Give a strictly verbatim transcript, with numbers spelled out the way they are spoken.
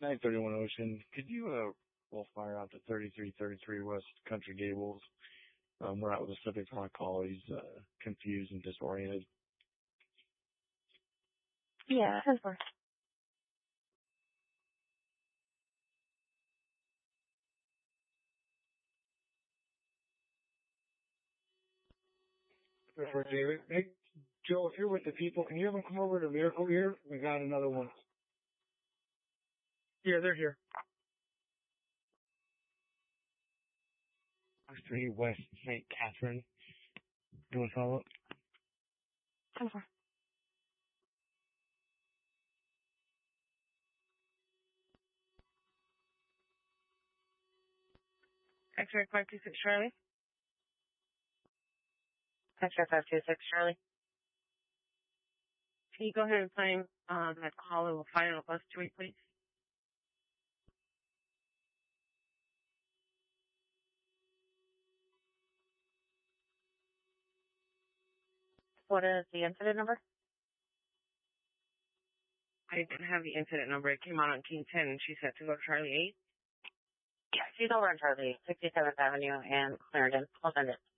nine thirty-one Ocean. Could you, uh, roll fire out to thirty-three thirty-three West Country Gables? Um, we're out with a subject on call. He's, uh, confused and disoriented. Yeah, ten four. For David. Hey, Joe, if you're with the people, can you have them come over to Miracle here? We got another one. Yeah, they're here. three West Saint Catherine. You want to follow up? ten four. X-ray five two six Charlie. X-ray five two six Charlie. Can you go ahead and claim um, that call and we'll find out bus two eight, please? What is the incident number? I didn't have the incident number. It came out on King ten and she said to go to Charlie eight. Yeah, she's over on Charlie eight, sixty-seventh Avenue and Clarendon. I'll send it.